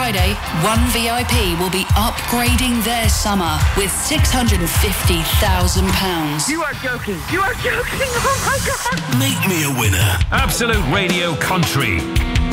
Friday, one VIP will be upgrading their summer with £650,000. You are joking. You are joking. Oh, my God. Make me a winner. Absolute Radio Country.